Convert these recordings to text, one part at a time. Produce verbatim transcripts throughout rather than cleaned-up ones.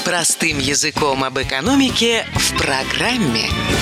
Простым языком об экономике в программе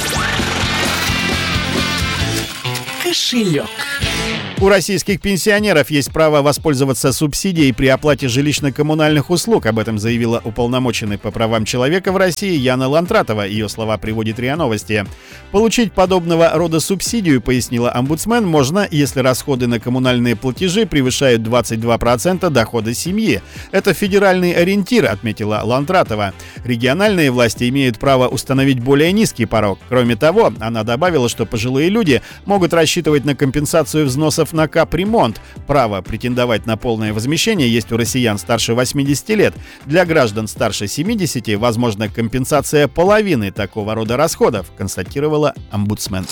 «Кошелек». У российских пенсионеров есть право воспользоваться субсидией при оплате жилищно-коммунальных услуг. Об этом заявила уполномоченный по правам человека в России Яна Лантратова. Ее слова приводит РИА Новости. Получить подобного рода субсидию, пояснила омбудсмен, можно, если расходы на коммунальные платежи превышают двадцать два процента дохода семьи. Это федеральный ориентир, отметила Лантратова. Региональные власти имеют право установить более низкий порог. Кроме того, она добавила, что пожилые люди могут рассчитывать на компенсацию взносов на капремонт. Право претендовать на полное возмещение есть у россиян старше восьмидесяти лет. Для граждан старше семидесяти возможна компенсация половины такого рода расходов, констатировала омбудсмен.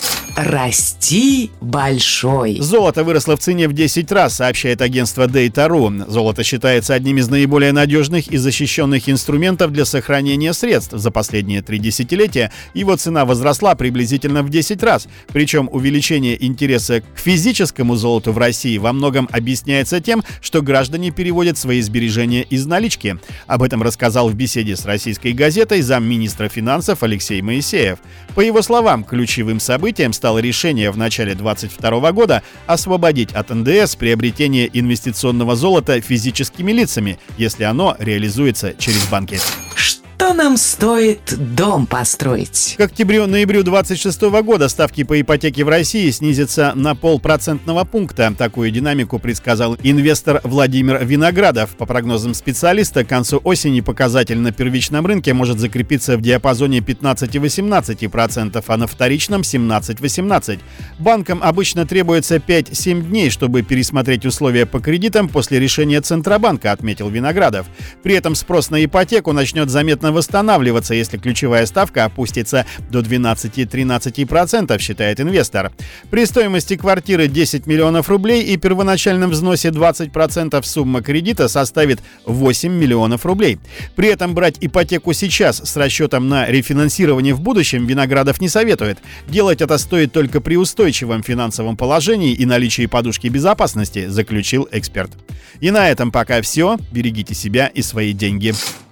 Расти большой. Золото выросло в цене в десять раз, сообщает агентство Data точка ру. Золото считается одним из наиболее надежных и защищенных инструментов для сохранения средств. За последние три десятилетия его цена возросла приблизительно в десять раз. Причем увеличение интереса к физическому золоту в России во многом объясняется тем, что граждане переводят свои сбережения из налички. Об этом рассказал в беседе с российской газетой замминистра финансов Алексей Моисеев. По его словам, ключевым событием стало решение в начале двадцать второго года освободить от эн дэ эс приобретение инвестиционного золота физическими лицами, если оно реализуется через банки. Что нам стоит дом построить? К октябрю-ноябрю двадцать шестого года ставки по ипотеке в России снизятся на полпроцентного пункта. Такую динамику предсказал инвестор Владимир Виноградов. По прогнозам специалиста, к концу осени показатель на первичном рынке может закрепиться в диапазоне пятнадцать-восемнадцать процентов, а на вторичном семнадцать-восемнадцать процентов. Банкам обычно требуется пять-семь дней, чтобы пересмотреть условия по кредитам после решения Центробанка, отметил Виноградов. При этом спрос на ипотеку начнет заметно восстанавливаться, если ключевая ставка опустится до двенадцать-тринадцать процентов, считает инвестор. При стоимости квартиры десять миллионов рублей и первоначальном взносе двадцать процентов сумма кредита составит восемь миллионов рублей. При этом брать ипотеку сейчас с расчетом на рефинансирование в будущем Виноградов не советует. Делать это стоит только при устойчивом финансовом положении и наличии подушки безопасности, заключил эксперт. И на этом пока все. Берегите себя и свои деньги.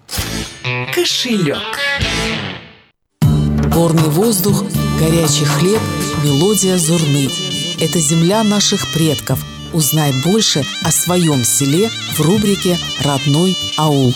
Кошелек. Горный воздух, горячий хлеб, мелодия зурны. Это земля наших предков. Узнай больше о своем селе в рубрике «Родной аул».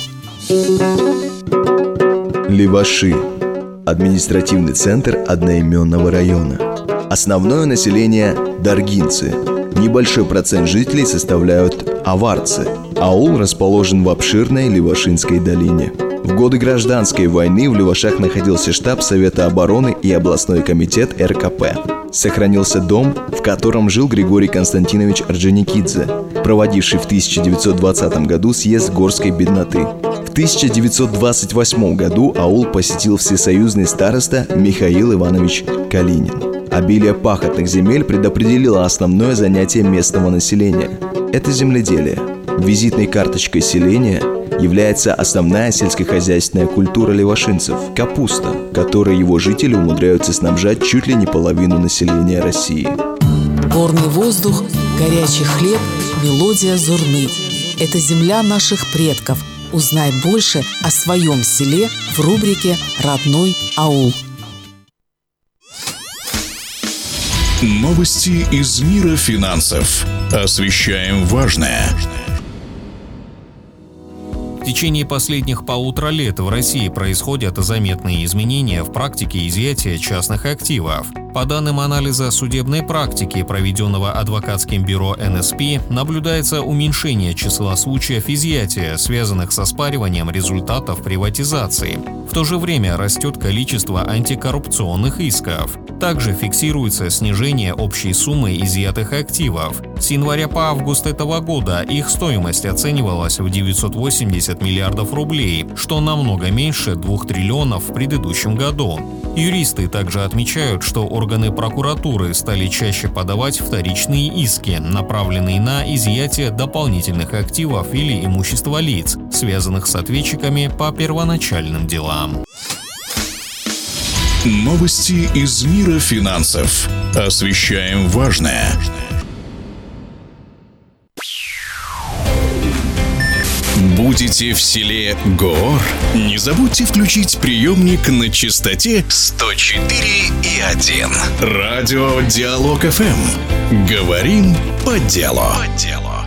Леваши. Административный центр одноименного района. Основное население – даргинцы. Небольшой процент жителей составляют аварцы. Аул расположен в обширной Левашинской долине. В годы гражданской войны в Левашах находился штаб Совета обороны и областной комитет эр ка пэ. Сохранился дом, в котором жил Григорий Константинович Орджоникидзе, проводивший в тысяча девятьсот двадцатом году съезд горской бедноты. В тысяча девятьсот двадцать восьмом году аул посетил всесоюзный староста Михаил Иванович Калинин. Обилие пахотных земель предопределило основное занятие местного населения – это земледелие. Визитной карточкой селения является основная сельскохозяйственная культура левашинцев – капуста, которой его жители умудряются снабжать чуть ли не половину населения России. Горный воздух, горячий хлеб, мелодия зурны. Это земля наших предков. Узнай больше о своем селе в рубрике «Родной аул». Новости из мира финансов. Освещаем важное. В течение последних полутора лет в России происходят заметные изменения в практике изъятия частных активов. По данным анализа судебной практики, проведенного адвокатским бюро эн эс пи, наблюдается уменьшение числа случаев изъятия, связанных с оспариванием результатов приватизации. В то же время растет количество антикоррупционных исков. Также фиксируется снижение общей суммы изъятых активов. С января по август этого года их стоимость оценивалась в девятьсот восемьдесят миллиардов рублей, что намного меньше двух триллионов в предыдущем году. Юристы также отмечают, что органы прокуратуры стали чаще подавать вторичные иски, направленные на изъятие дополнительных активов или имущества лиц, связанных с ответчиками по первоначальным делам. Новости из мира финансов. Освещаем важное. Будь будете в селе Гоор, не забудьте включить приемник на частоте сто четыре и один. Радио Диалог эф эм. Говорим по делу. По делу.